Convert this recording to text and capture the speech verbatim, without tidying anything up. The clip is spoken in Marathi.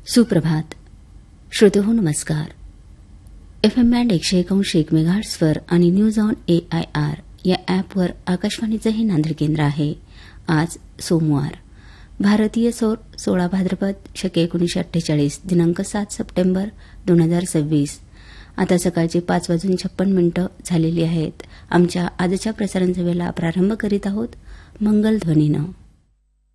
सुप्रभात. श्रोते हो नमस्कार. एफ एम बँड एकशे एकावन्न एक मेगाहर्ट्झवर आणि news on A I R या ॲपवर आकाशवाणीचं हे नांदेड केंद्र आहे. आज सोमवार, भारतीय सौर सोळा भाद्रपद शके एकोणीसशे अठ्ठेचाळीस दिनांक सात सप्टेंबर दोन हजार सव्वीस. आता सकाळचे पाच वाजून छप्पन मिनिटं झालेली आहेत. आमच्या आजच्या प्रसारण सेवेला प्रारंभ करीत आहोत मंगलध्वनीनं.